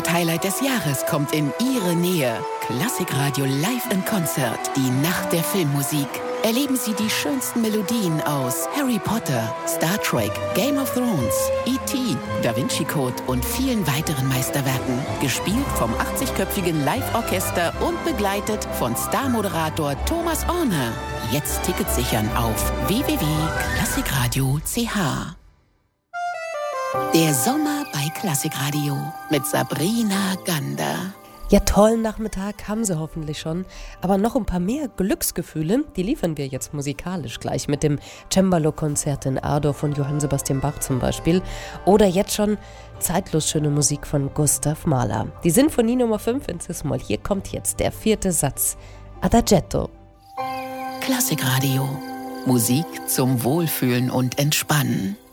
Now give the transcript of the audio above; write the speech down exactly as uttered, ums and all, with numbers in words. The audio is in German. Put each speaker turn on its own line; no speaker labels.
Highlight des Jahres kommt in Ihre Nähe. Klassikradio Live in Konzert, die Nacht der Filmmusik. Erleben Sie die schönsten Melodien aus Harry Potter, Star Trek, Game of Thrones, E T, Da Vinci Code und vielen weiteren Meisterwerken. Gespielt vom achtzigköpfigen Live-Orchester und begleitet von Starmoderator Thomas Orne. Jetzt Tickets sichern auf w w w punkt klassikradio punkt c h. Der Sommer bei Klassikradio mit Sabrina Gander.
Ja, tollen Nachmittag haben Sie hoffentlich schon, aber noch ein paar mehr Glücksgefühle, die liefern wir jetzt musikalisch gleich mit dem Cembalo-Konzert in A-Dur von Johann Sebastian Bach zum Beispiel oder jetzt schon zeitlos schöne Musik von Gustav Mahler. Die Sinfonie Nummer fünf in Cis-Moll. Hier kommt jetzt der vierte Satz, Adagietto.
Klassikradio, Musik zum Wohlfühlen und Entspannen.